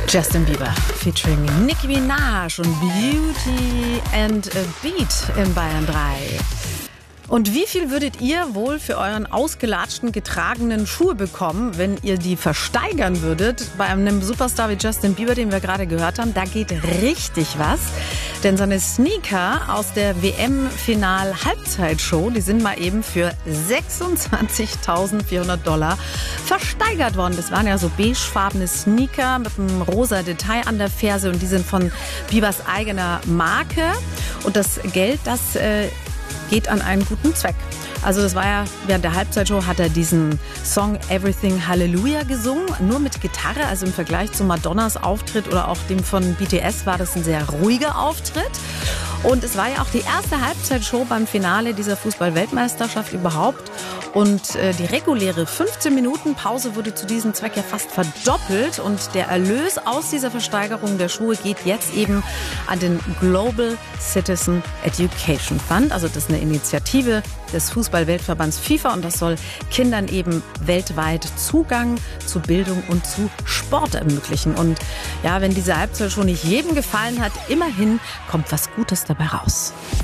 Justin Bieber featuring Nicki Minaj und Beauty and a Beat in Bayern 3. Und wie viel würdet ihr wohl für euren ausgelatschten, getragenen Schuhe bekommen, wenn ihr die versteigern würdet? Bei einem Superstar wie Justin Bieber, den wir gerade gehört haben, da geht richtig was. Denn seine Sneaker aus der WM-Final-Halbzeitshow, die sind mal eben für $26.400 versteigert worden. Das waren ja so beigefarbene Sneaker mit einem rosa Detail an der Ferse und die sind von Biebers eigener Marke. Und das Geld, das geht an einen guten Zweck. Also das war ja, während der Halbzeitshow hat er diesen Song Everything Hallelujah gesungen, nur mit Gitarre, also im Vergleich zu Madonnas Auftritt oder auch dem von BTS war das ein sehr ruhiger Auftritt. Und es war ja auch die erste Halbzeitshow beim Finale dieser Fußball-Weltmeisterschaft überhaupt. Und die reguläre 15 Minuten Pause wurde zu diesem Zweck ja fast verdoppelt. Und der Erlös aus dieser Versteigerung der Schuhe geht jetzt eben an den Global Citizen Education Fund. Also das ist eine Initiative des Fußball-Weltverbands FIFA und das soll Kindern eben weltweit Zugang zu Bildung und zu Sport ermöglichen. Und ja, wenn diese Halbzeitshow nicht jedem gefallen hat, immerhin kommt was Gutes dabei raus.